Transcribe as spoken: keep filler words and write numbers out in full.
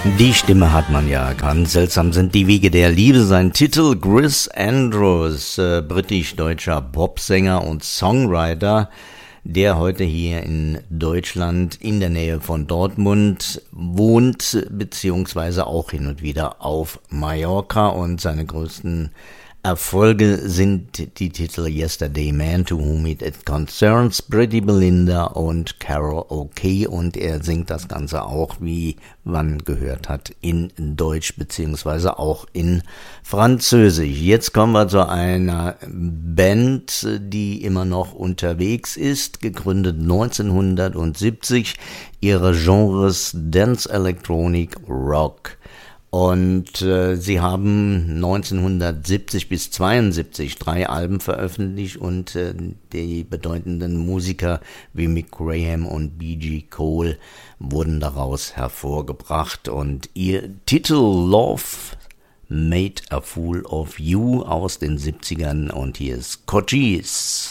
Die Stimme hat man ja erkannt. Seltsam sind die Wege der Liebe. Sein Titel Chris Andrews, äh, britisch-deutscher Popsänger und Songwriter, der heute hier in Deutschland in der Nähe von Dortmund wohnt, beziehungsweise auch hin und wieder auf Mallorca, und seine größten Erfolge sind die Titel Yesterday Man, To Whom It Concerns, Pretty Belinda und Carol OK, und er singt das Ganze auch, wie man gehört hat, in Deutsch beziehungsweise auch in Französisch. Jetzt kommen wir zu einer Band, die immer noch unterwegs ist, gegründet neunzehnhundertsiebzig, ihre Genres Dance, Electronic, Rock. Und äh, sie haben neunzehnhundertsiebzig bis zweiundsiebzig drei Alben veröffentlicht, und äh, die bedeutenden Musiker wie Mick Graham und B G Cole wurden daraus hervorgebracht. Und ihr Titel Love Made a Fool of You aus den siebzigern, und hier ist Cochise.